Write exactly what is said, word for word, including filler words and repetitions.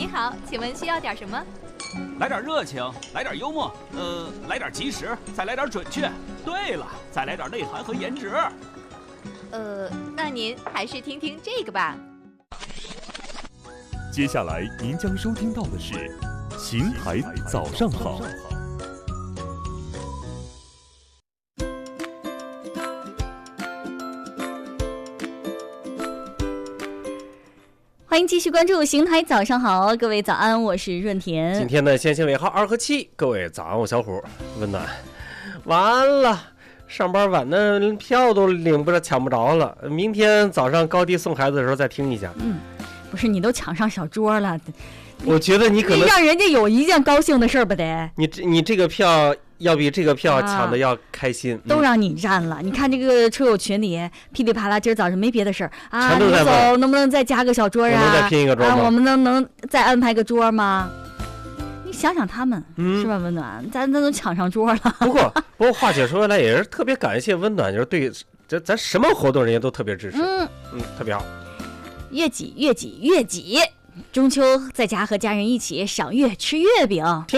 你好，请问需要点什么？ 来点热情，来点幽默，呃，来点及时，再来点准确。对了，再来点内涵和颜值。 呃，那您还是听听这个吧。 接下来您将收听到的是《邢台早上好》。 欢迎继续关注《邢台早上好》，各位早安，我是润田。 今天的先行尾号二和七，各位早安，我小虎温暖。完了，上班晚的票都领不着，抢不着了。明天早上高低送孩子的时候再听一下。 嗯，不是你都抢上小桌了， 我觉得你可能让人家有一件高兴的事儿吧得。 你这你这个票要比这个票抢的要开心，啊嗯、都让你占了。你看这个车友群里噼里啪啦，今儿早上没别的事儿啊，你走能不能再加个小桌啊？ 我能再拼一个桌吗？ 啊、我们能能再安排个桌吗？你想想他们， 嗯、 是吧？温暖，咱咱都抢上桌了。 不过不过话且说回来，也是特别感谢温暖，就是对咱咱什么活动人家都特别支持，嗯嗯，特别好。 越挤越挤越挤，中秋在家和家人一起赏月吃月饼。